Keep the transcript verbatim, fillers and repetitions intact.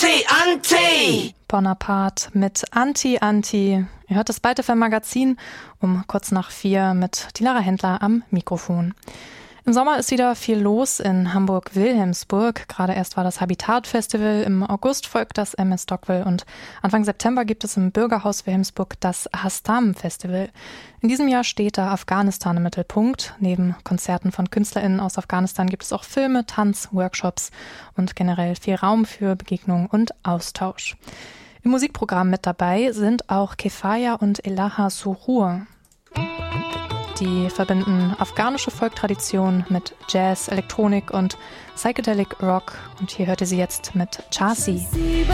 Anti-Anti! Bonaparte mit Anti-Anti. Ihr hört das Byte F M Magazin um kurz nach vier mit Dilara Händler am Mikrofon. Im Sommer ist wieder viel los in Hamburg-Wilhelmsburg. Gerade erst war das Habitat-Festival, im August folgt das M S Stockwell und Anfang September gibt es im Bürgerhaus Wilhelmsburg das Hastam-Festival. In diesem Jahr steht da Afghanistan im Mittelpunkt. Neben Konzerten von KünstlerInnen aus Afghanistan gibt es auch Filme, Tanz, Workshops und generell viel Raum für Begegnung und Austausch. Im Musikprogramm mit dabei sind auch Kefaya und Elaha Surur. Die verbinden afghanische Folktradition mit Jazz, Elektronik und Psychedelic Rock. Und hier hörte sie jetzt mit Chasi.